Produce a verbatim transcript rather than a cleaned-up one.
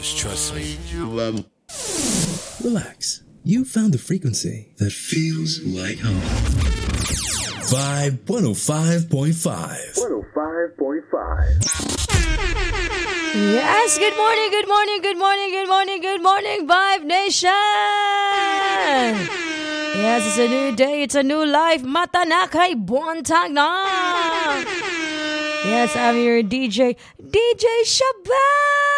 Just trust me. Um, Relax. You found the frequency that feels like home. Vibe one oh five point five. one oh five point five. Yes, good morning, good morning, good morning, good morning, good morning, Vibe Nation! Yes, it's a new day, it's a new life. Mata na kay buwantag na! Yes, I'm your D J, D J Shabam!